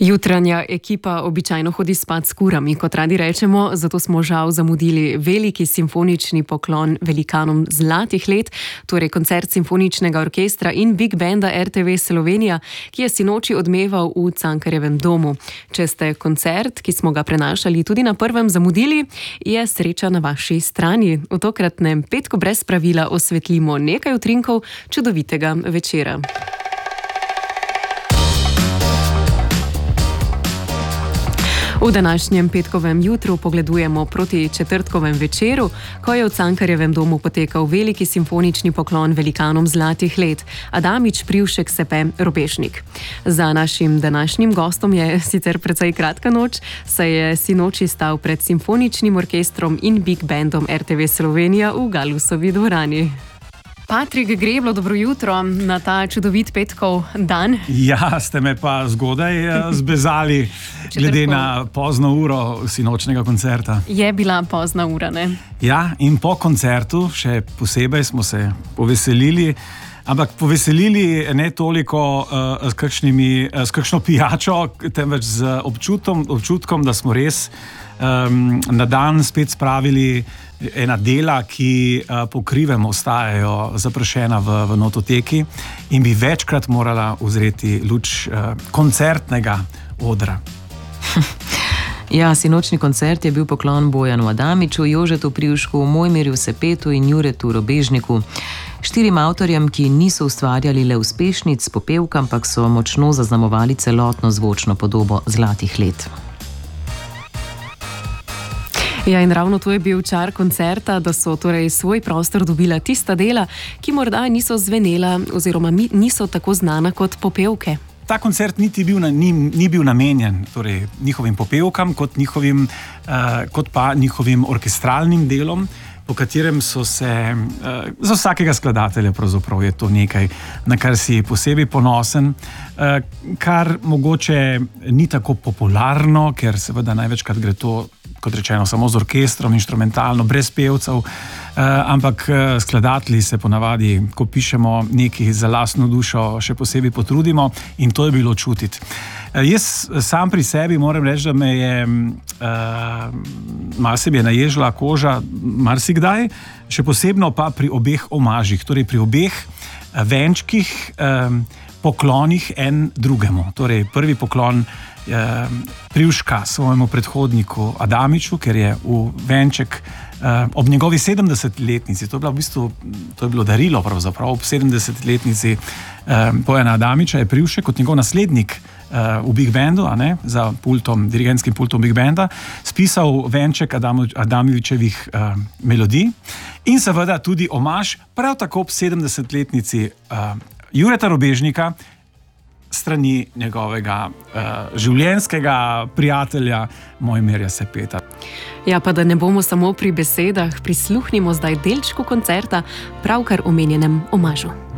Jutranja ekipa običajno hodi spat s kurami, kot radi rečemo, zato smo žal zamudili veliki simfonični poklon velikanom zlatih let, torej koncert simfoničnega orkestra in big banda RTV Slovenija, ki je sinoči odmeval v Cankarjevem domu. Če ste koncert, ki smo ga prenašali tudi na prvem, zamudili, je sreča na vaši strani. V tokratnem Petku brez pravila osvetlimo nekaj utrinkov čudovitega večera. V današnjem petkovem jutru pogledujemo proti četrtkovem večeru, ko je v Cankarjevem domu potekal veliki simfonični poklon velikanom zlatih let. Adamič, Privšek, Sepe, Robežnik. Za našim današnjim gostom je sicer precej kratka noč, saj je sinoči stal pred simfoničnim orkestrom in big bandom RTV Slovenija v Galusovi dvorani. Patrik Greblo, dobro jutro na ta čudovit petkov dan. Ja, ste me pa zgodaj zbezali, glede na pozno uro sinočnega koncerta. Je bila pozna ura, ne? Ja, in po koncertu še posebej smo se poveselili, ampak poveselili ne toliko s kakšno pijačo, temveč z občutkom, da smo res na dan spet spravili ena dela, ki po krivem ostajajo zaprašena v nototeki in bi večkrat morala uzreti luč koncertnega odra. Ja, sinočni koncert je bil poklon Bojanu Adamiču, Jožetu Privšku, Mojmirju Sepetu in Juretu Robežniku. 4 avtorjem, ki niso ustvarjali le uspešnic popevk, ampak so močno zaznamovali celotno zvočno podobo zlatih let. Ja, in ravno to je bil čar koncerta, da so torej svoj prostor dobila tista dela, ki morda niso zvenela oziroma niso tako znana kot popevke. Ta koncert ni bil namenjen torej njihovim popevkam, kot pa njihovim orkestralnim delom, po katerem so se, za vsakega skladatelja pravzaprav je to nekaj, na kar si posebej ponosen, kar mogoče ni tako popularno, ker seveda največkrat gre to, kot rečeno, samo z orkestrom, inštrumentalno, brez pevcev, ampak skladatelji se ponavadi, ko pišemo nekaj za lastno dušo, še posebej potrudimo in to je bilo čutiti. Jaz sam pri sebi moram reči, da me je malo se mi je naježila koža marsikdaj, še posebno pa pri obeh omažih, torej pri obeh venčkih poklonih en drugemu. Torej prvi poklon Privška svojemu predhodniku Adamiču, ker je v venček ob njegovi 70-letnici, to je bilo darilo pravzaprav, ob 70-letnici Bojana Adamiča je Privšek kot njegov naslednik v big bandu, za dirigentskim pultom big banda, spisal venček Adamičevih melodij in seveda tudi omaž prav tako ob 70-letnici Jureta Robežnika strani njegovega življenjskega prijatelja Mojmirja Sepeta. Ja, pa da ne bomo samo pri besedah, prisluhnimo zdaj delčku koncerta pravkar omenjenem omažu.